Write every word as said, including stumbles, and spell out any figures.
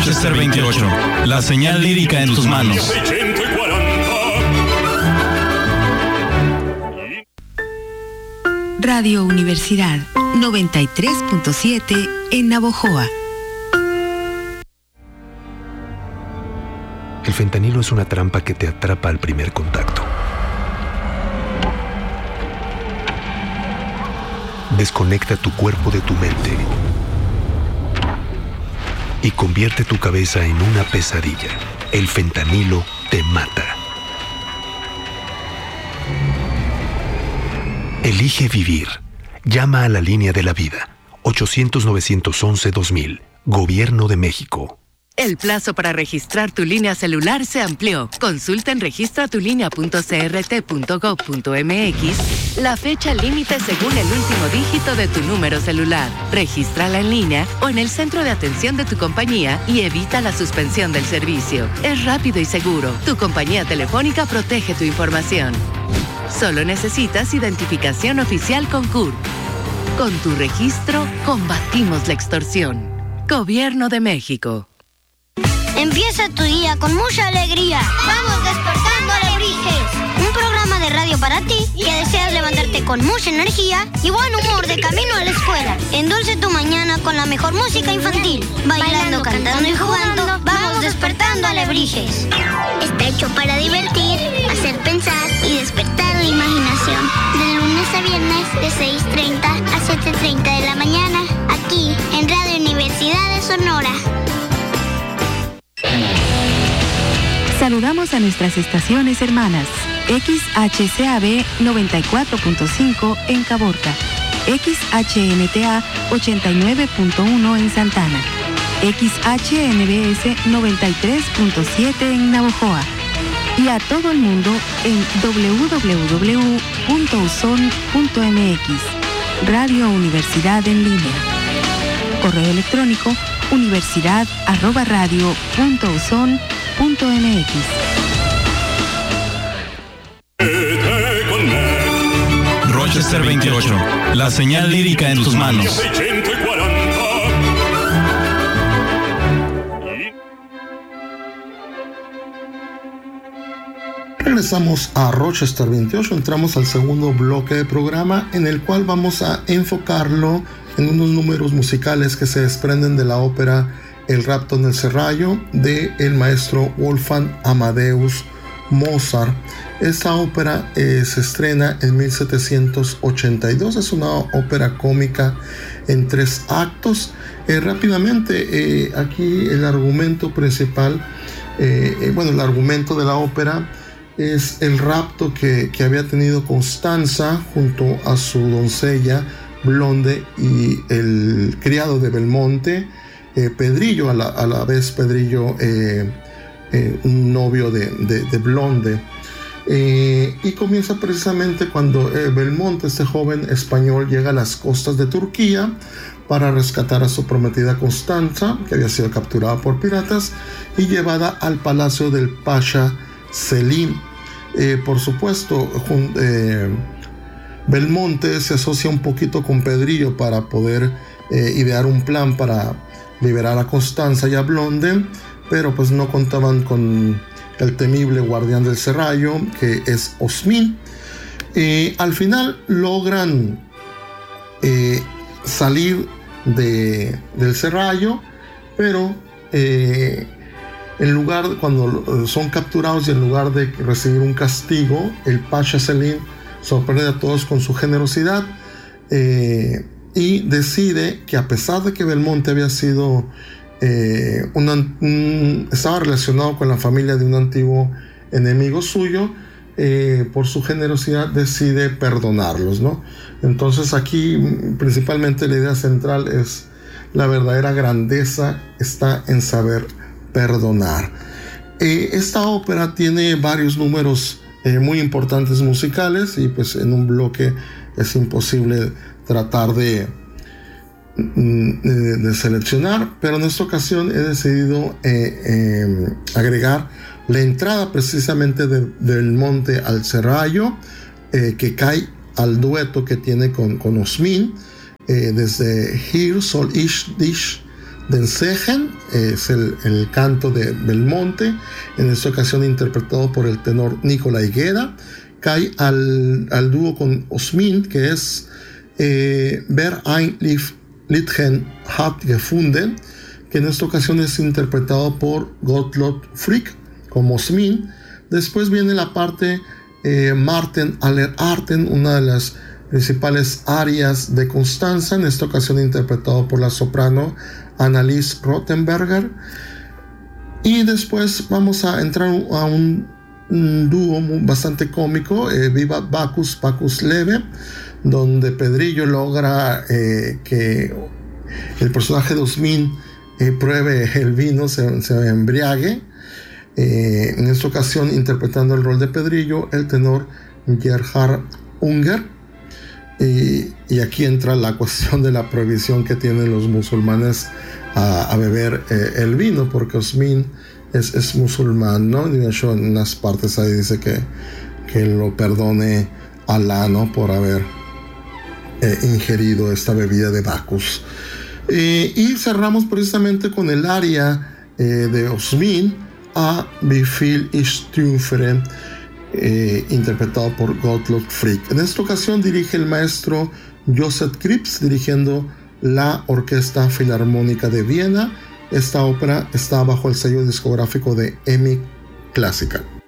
Rochester veintiocho, la señal lírica en tus manos. Radio Universidad noventa y tres punto siete en Navojoa. El fentanilo es una trampa que te atrapa al primer contacto. Desconecta tu cuerpo de tu mente y convierte tu cabeza en una pesadilla. El fentanilo te mata. Elige vivir. Llama a la línea de la vida. ochocientos, novecientos once, dos mil. Gobierno de México. El plazo para registrar tu línea celular se amplió. Consulta en registra tu línea punto c r t punto gov punto m x la fecha límite según el último dígito de tu número celular. Regístrala en línea o en el centro de atención de tu compañía y evita la suspensión del servicio. Es rápido y seguro. Tu compañía telefónica protege tu información. Solo necesitas identificación oficial con C U R. Con tu registro, combatimos la extorsión. Gobierno de México. Empieza tu día con mucha alegría. Vamos despertando alebrijes. Un programa de radio para ti que deseas levantarte con mucha energía y buen humor de camino a la escuela. Endulce tu mañana con la mejor música infantil. Bailando, cantando y jugando, vamos despertando alebrijes. Está hecho para divertir, hacer pensar y despertar la imaginación. De lunes a viernes de seis treinta a siete treinta de la mañana, aquí en Radio Universidad de Sonora. Saludamos a nuestras estaciones hermanas. X H C A B noventa y cuatro punto cinco en Caborca, X H N T A ochenta y nueve punto uno en Santana, X H N B S noventa y tres punto siete en Navojoa y a todo el mundo en doble u doble u doble u punto u s o n punto m x. Radio Universidad en línea. Correo electrónico universidad arroba radio punto uson punto m x. Rochester veintiocho, la señal lírica en tus manos. Regresamos a Rochester veintiocho, entramos al segundo bloque de programa en el cual vamos a enfocarlo en unos números musicales que se desprenden de la ópera El rapto en el serrallo de el maestro Wolfgang Amadeus Mozart. Esta ópera eh, se estrena en mil setecientos ochenta y dos, es una ópera cómica en tres actos. Eh, rápidamente, eh, aquí el argumento principal, eh, eh, bueno, el argumento de la ópera es el rapto que, que había tenido Constanza junto a su doncella Blonde y el criado de Belmonte, eh, Pedrillo, a la, a la vez Pedrillo, eh, eh, un novio de, de, de Blonde. Eh, y comienza precisamente cuando eh, Belmonte, este joven español, llega a las costas de Turquía para rescatar a su prometida Constanza, que había sido capturada por piratas y llevada al palacio del Pasha Selim. Eh, por supuesto, jun, eh, Belmonte se asocia un poquito con Pedrillo para poder eh, idear un plan para liberar a Constanza y a Blonde, pero pues no contaban con el temible guardián del serrallo, que es Osmin. Eh, al final logran eh, salir de, del serrallo, pero eh, en lugar, cuando son capturados y en lugar de recibir un castigo, el Pasha Selim sorprende a todos con su generosidad eh, y decide que, a pesar de que Belmonte había sido eh, una, un, estaba relacionado con la familia de un antiguo enemigo suyo, eh, por su generosidad decide perdonarlos, ¿no? Entonces aquí principalmente la idea central es: la verdadera grandeza está en saber perdonar. Eh, esta ópera tiene varios números eh, muy importantes musicales, y pues en un bloque es imposible tratar de, de, de seleccionar, pero en esta ocasión he decidido eh, eh, agregar la entrada precisamente de, del monte al serrallo, eh, que cae al dueto que tiene con, con Osmin, eh, desde Hir Sol Ish Dish Den Segen, es el, el canto de Belmonte, en esta ocasión interpretado por el tenor Nicolai Guerra. Cae al, al dúo con Osmin, que es eh, Wer ein Liedchen hat gefunden, que en esta ocasión es interpretado por Gottlob Frick como Osmin. Después viene la parte eh, Martin aller Arten, una de las principales arias de Constanza, en esta ocasión interpretado por la soprano Annelies Rothenberger. Y después vamos a entrar a un, un dúo bastante cómico, eh, Viva Bacchus, Bacchus Leve, donde Pedrillo logra eh, que el personaje de Osmin eh, pruebe el vino, se, se embriague. Eh, en esta ocasión interpretando el rol de Pedrillo el tenor Gerhard Unger. Y, y aquí entra la cuestión de la prohibición que tienen los musulmanes a, a beber eh, el vino, porque Osmin es, es musulmán, ¿no? De hecho, en unas partes ahí dice que, que lo perdone Alá, ¿no? Por haber eh, ingerido esta bebida de Bacchus. Eh, y cerramos precisamente con el aria eh, de Osmin, A Wie viel ich triumphere, Eh, interpretado por Gottlob Frick. En esta ocasión dirige el maestro Joseph Krips, dirigiendo la Orquesta Filarmónica de Viena. Esta ópera está bajo el sello discográfico de E M I Clásica.